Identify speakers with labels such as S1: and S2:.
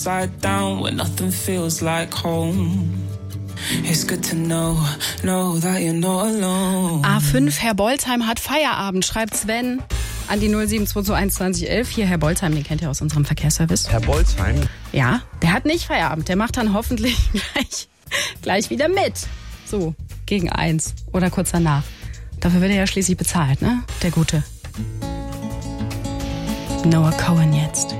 S1: Side down when nothing feels like home. It's good to know that you're not alone.
S2: A5, Herr Boltheim hat Feierabend, schreibt Sven an die 07221 2011. Hier, Herr Boltheim, den kennt ihr aus unserem Verkehrsservice.
S3: Herr Boltheim?
S2: Ja, der hat nicht Feierabend. Der macht dann hoffentlich gleich wieder mit. So, gegen 1 oder kurz danach. Dafür wird er ja schließlich bezahlt, ne? Der Gute. Noah Cohen jetzt.